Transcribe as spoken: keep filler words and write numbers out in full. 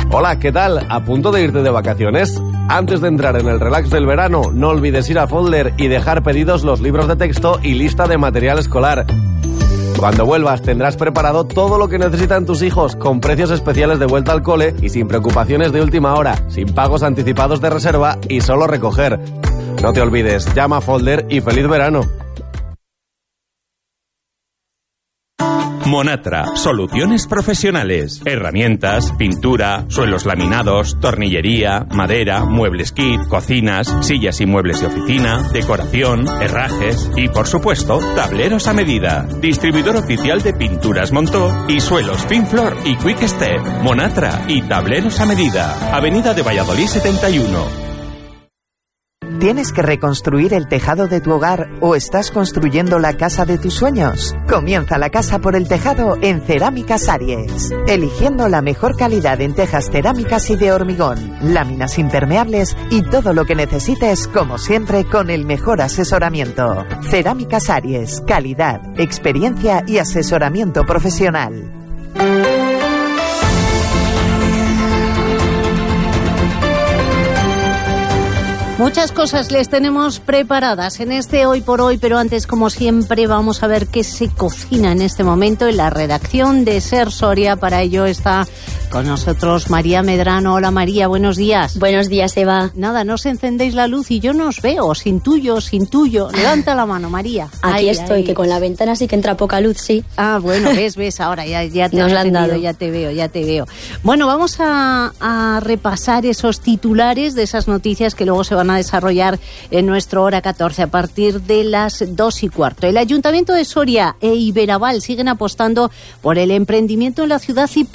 Hola, ¿qué tal? ¿A punto de irte de vacaciones? Antes de entrar en el relax del verano, no olvides ir a Folder y dejar pedidos los libros de texto y lista de material escolar. Cuando vuelvas tendrás preparado todo lo que necesitan tus hijos, con precios especiales de vuelta al cole y sin preocupaciones de última hora, sin pagos anticipados de reserva y solo recoger. No te olvides, llama a Folder y feliz verano. Monatra, soluciones profesionales, herramientas, pintura, suelos laminados, tornillería, madera, muebles kit, cocinas, sillas y muebles de oficina, decoración, herrajes y, por supuesto, tableros a medida. Distribuidor oficial de Pinturas Montó y suelos Finflor y Quick Step. Monatra y tableros a medida. Avenida de Valladolid setenta y uno. ¿Tienes que reconstruir el tejado de tu hogar o estás construyendo la casa de tus sueños? Comienza la casa por el tejado en Cerámicas Aries. Eligiendo la mejor calidad en tejas cerámicas y de hormigón, láminas impermeables y todo lo que necesites, como siempre, con el mejor asesoramiento. Cerámicas Aries. Calidad, experiencia y asesoramiento profesional. Muchas cosas les tenemos preparadas en este Hoy por Hoy, pero antes, como siempre, vamos a ver qué se cocina en este momento en la redacción de Ser Soria. Para ello está con nosotros María Medrano. Hola María, buenos días. Buenos días, Eva. Nada, no os encendéis la luz y yo no os veo, os intuyo, os intuyo. Levanta la mano, María. Aquí ahí, estoy, ahí. Que con la ventana sí que entra poca luz, sí. Ah, bueno, ves, ves, ahora ya, ya te Nos la han entendido, dado. ya te veo, ya te veo. Bueno, vamos a, a repasar esos titulares de esas noticias que luego se van a desarrollar en nuestro Hora catorce a partir de las dos y cuarto. El Ayuntamiento de Soria e Iberaval siguen apostando por el emprendimiento en la ciudad y